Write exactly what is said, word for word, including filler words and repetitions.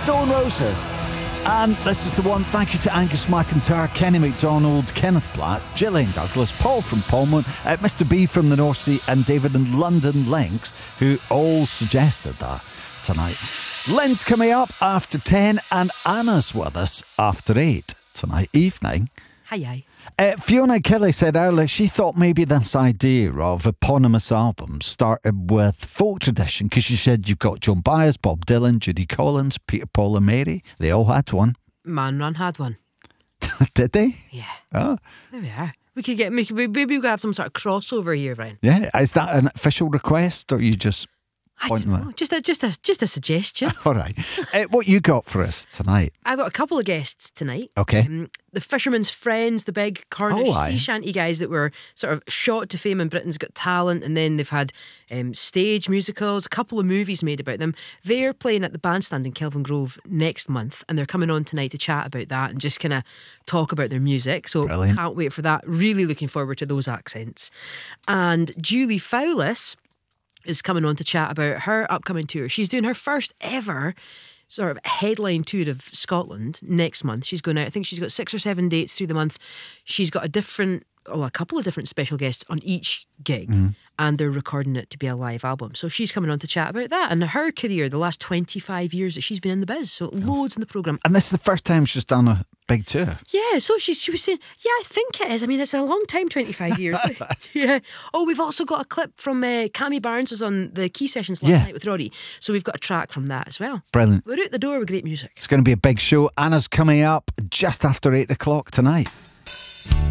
Stone Roses. And this is the one. Thank you to Angus McIntyre, Kenny MacDonald, Kenneth Blatt, Gillian Douglas, Paul from Polmont, uh, Mister B from the North Sea, and David in London Links, who all suggested that tonight. Lynn's coming up after ten, and Anna's with us after eight tonight evening. Hi, hi. Uh, Fiona Kelly said earlier she thought maybe this idea of eponymous albums started with folk tradition, because she said you've got Joan Baez, Bob Dylan, Judy Collins, Peter, Paul and Mary. They all had one. Man Run had one. Did they? Yeah. Oh. There we are. We could get, maybe we could have some sort of crossover here, Ryan. Yeah. Is that an official request, or you just I don't know. Just a, just a, just a suggestion. All right. uh, what you got for us tonight? I've got a couple of guests tonight. Okay. Um, the Fisherman's Friends, the big Cornish Oh, aye. sea shanty guys that were sort of shot to fame in Britain's Got Talent, and then they've had um, stage musicals, a couple of movies made about them. They're playing at the Bandstand in Kelvin Grove next month, and they're coming on tonight to chat about that and just kind of talk about their music. So Brilliant. Can't wait for that. Really looking forward to those accents. And Julie Fowlis is coming on to chat about her upcoming tour. She's doing her first ever sort of headline tour of Scotland next month. She's going out, I think she's got six or seven dates through the month. She's got a different, oh, a couple of different special guests on each gig, mm. and they're recording it to be a live album. So she's coming on to chat about that and her career, the last twenty-five years that she's been in the biz. So loads in the programme. And this is the first time she's done a big tour. Yeah, so she, she was saying, yeah, I think it is. I mean, it's a long time, twenty-five years. Yeah. Oh, we've also got a clip from uh, Cammy Barnes was on the Key Sessions last Yeah. night with Rory. So we've got a track from that as well. Brilliant. We're out the door with great music. It's going to be a big show. Anna's coming up just after eight o'clock tonight.